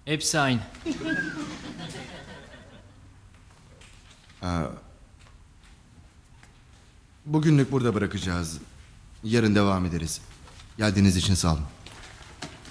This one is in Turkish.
Hepsi aynı. Bugünlük burada bırakacağız. Yarın devam ederiz. Geldiğiniz için sağ olun.